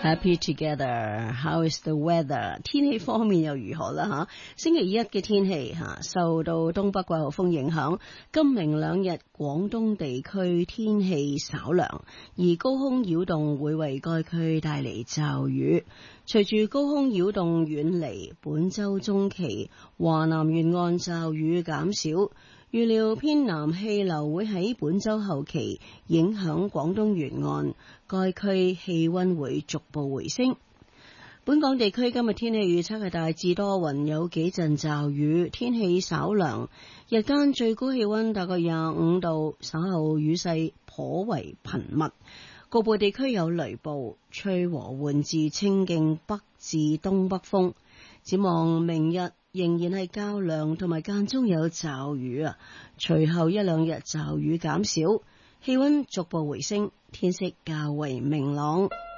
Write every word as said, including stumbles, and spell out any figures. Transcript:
Happy together. How is the weather? 天氣方面又如何啦？吓，星期一嘅天氣吓，受到東北季候風影響，今明兩日廣東地區天氣稍涼，而高空擾動會為該區帶嚟驟雨。隨住高空擾動遠離，本周中期華南沿岸驟雨減少。預料偏南氣流會喺本周後期影響廣東沿岸，該區氣溫會逐步回升。本港地區今日天氣預測係大致多雲，有幾陣驟雨，天氣稍涼，日間最高氣溫大概廿五度，稍後雨勢頗為頻密，局部地區有雷暴，吹和緩至清勁北至東北風。展望明日仍然係較涼，同埋間中有驟雨啊。隨後一兩日驟雨減少，氣溫逐步回升，天色較為明朗。